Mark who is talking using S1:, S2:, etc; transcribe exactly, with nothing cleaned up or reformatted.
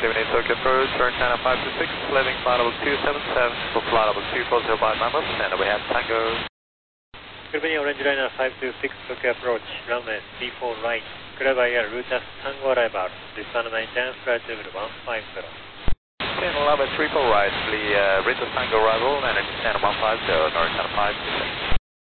S1: Good evening, Tokyo Approach, turn channel five two six, leaving flight level two seven seven for flight level two four zero five numbers, and we have Tango.
S2: Good evening, Orange Liner five two six, Tokyo Approach, runway three four right, clear by air, route as Tango arrival, Japan maintenance, flight level one five zero.
S1: ten eleven three four right, the uh, route as Tango arrival, and it's channel one five zero, north channel five two six.